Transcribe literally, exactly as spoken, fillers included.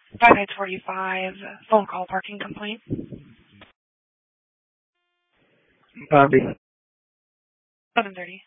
five eight forty-five, phone call parking complaint. Bobby. eleven thirty.